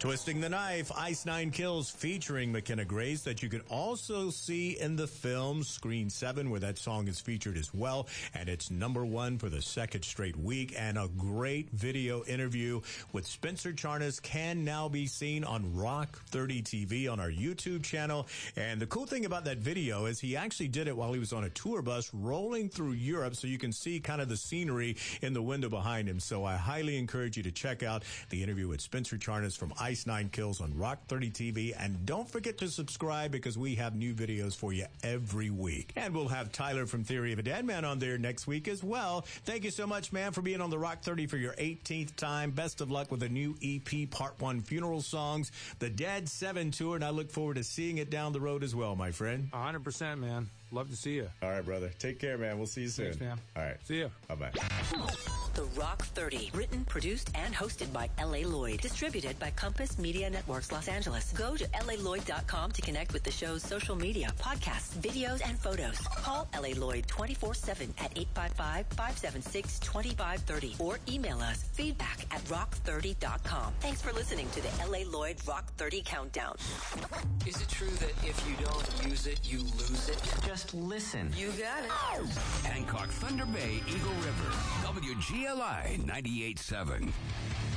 Twisting the Knife, Ice Nine Kills, featuring McKenna Grace, that you can also see in the film Screen 7, where that song is featured as well. And it's #1 for the second straight week. And a great video interview with Spencer Charnas can now be seen on Rock 30 TV on our YouTube channel. And the cool thing about that video is he actually did it while he was on a tour bus rolling through Europe, so you can see kind of the scenery in the window behind him. So I highly encourage you to check out the interview with Spencer Charnas from Ice Nine Kills on Rock 30 TV. And don't forget to subscribe, because we have new videos for you every week. And we'll have Tyler from Theory of a Dead Man on there next week as well. Thank you so much, man, for being on the Rock 30 for your 18th time. Best of luck with the new EP, Part 1 Funeral Songs, the Dead 7 tour, and I look forward to seeing it down the road as well, my friend. 100%, man. Love to see you. All right, brother. Take care, man. We'll see you soon. Thanks, man. All right. See you. Bye-bye. The Rock 30, written, produced, and hosted by L.A. Lloyd. Distributed by Compass Media Networks, Los Angeles. Go to LALloyd.com to connect with the show's social media, podcasts, videos, and photos. Call L.A. Lloyd 24/7 at 855-576-2530 or email us feedback@rock30.com. Thanks for listening to the L.A. Lloyd Rock 30 Countdown. Is it true that if you don't use it, you lose it? Just listen. You got it. Hancock, Thunder Bay, Eagle River, WGLI 98.7.